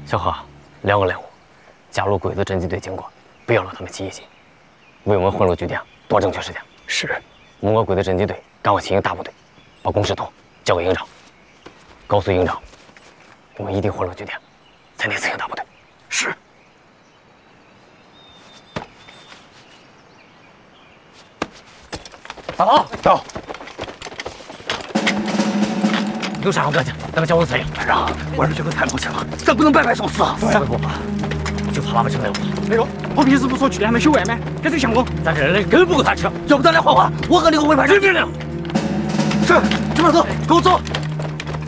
小何，2个任务：加入鬼子侦缉队经过，不要让他们起疑心；为我们混入据点多争取时间。 是。 某个鬼子侦缉队赶快请一大部队，把公事头交给营长，告诉营长，我们一定混入据点，才能请大部队。 是。大佬，到。 有啥要干的，咱们交给司令。 班长，晚上这个太冒险了，咱不能白白送死啊！ 对呀，不怕，就怕他们成任务。 哎呦，我平时不说去年没修外卖，干脆相公， 咱这人根本不够他吃， 要不咱俩换换，我和你个魏排长。 听命令。 是，这边走，跟我走。